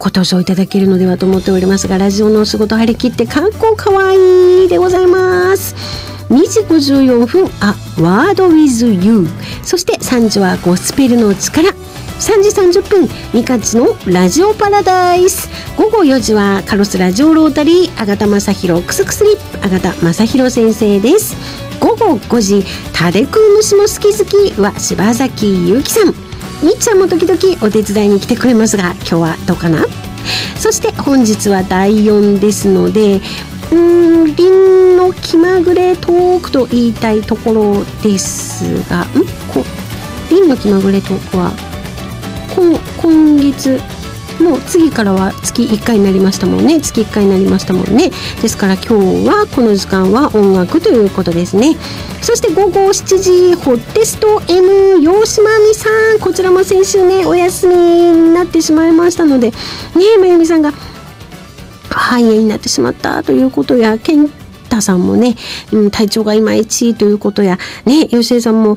ご登場いただけるのではと思っておりますが、ラジオのお仕事張り切って観光かわいいでございます。2時54分ワードウィズユー、そして3時はゴスペルの力、3時30分ミカチのラジオパラダイス、午後4時はカロスラジオロータリー、あがたまさひろクスクスリップ、あがたまさひろ先生です。午後5時タデクムシも好き好きは柴崎ゆうきさん、みっちゃんも時々お手伝いに来てくれますが、今日はどうかな。そして本日は第4ですので、凛の気まぐれトークと言いたいところですが、凛の気まぐれトークは今月もう次からは月1回になりましたもんね。月1回になりましたもんね。ですから今日はこの時間は音楽ということですね。そして午後7時ホッテスト M 洋島美さん、こちらも先週ねお休みになってしまいましたのでね、まゆみさんが肺炎になってしまったということや、健太さんもね、体調がいまいちということやね、吉江さんも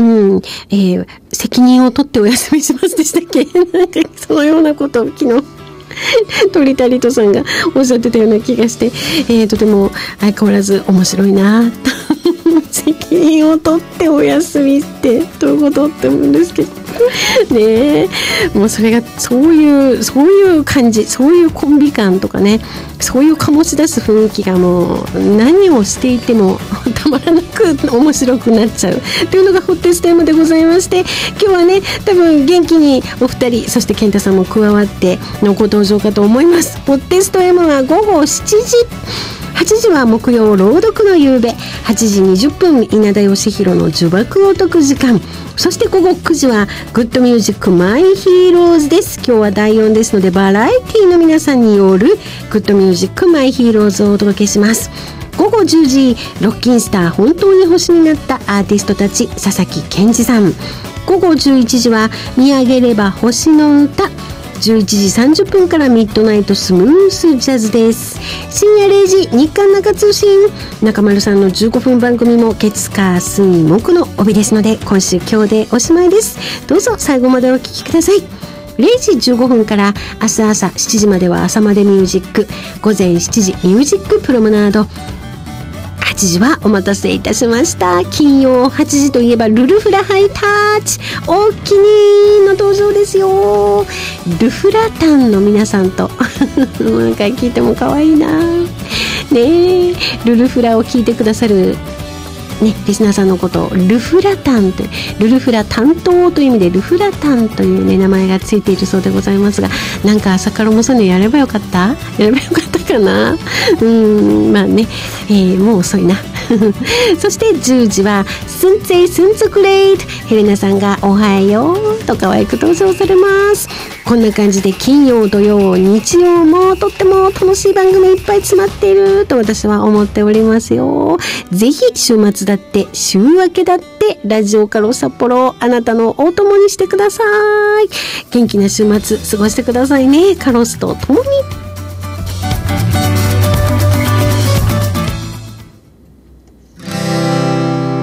責任を取ってお休みしますでしたっけなんかそのようなことを昨日鳥谷人さんがおっしゃってたような気がして、とても相変わらず面白いな責任を取ってお休みってどういうことって思うんですけどねえ、もうそれがそういう感じ、そういうコンビ感とかね、そういう醸し出す雰囲気がもう何をしていてもたまらなく面白くなっちゃうというのがホッテスト M でございまして、今日はね多分元気にお二人、そして健太さんも加わってのご登場かと思います。ホッテスト M は午後7時、8時は木曜朗読の夕べ、8時20分稲田義弘の呪縛を解く時間、そして午後9時はグッドミュージックマイヒーローズです。今日は第4ですので、バラエティの皆さんによるグッドミュージックマイヒーローズをお届けします。午後10時ロッキンスター本当に星になったアーティストたち、佐々木健二さん。午後11時は見上げれば星の歌、11時30分からミッドナイトスムースジャズです。深夜0時日刊中通信、中丸さんの15分番組も月火水木の帯ですので、今週今日でおしまいです。どうぞ最後までお聞きください。0時15分から明日朝7時までは朝までミュージック、午前7時ミュージックプロムナード、8時はお待たせいたしました、金曜8時といえばルルフラハイタッチ、お気に入りの登場ですよ。ルフラタンの皆さんとなんか聞いても可愛いなねえ、ルルフラを聞いてくださるね、リスナーさんのことをルフラタンという、ルルフラ担当という意味でルフラタンというね名前がついているそうでございますが、なんか朝からもそういうのやればよかった、かな。まあね、もう遅いなそして10時はスンツェイスンツクレイト、ヘレナさんがおはようと可愛く登場されます。こんな感じで金曜土曜日曜もとっても楽しい番組いっぱい詰まっていると私は思っておりますよ。ぜひ週末だって週明けだってラジオカロ札幌、あなたのお供にしてください。元気な週末過ごしてくださいね。カロスと共に。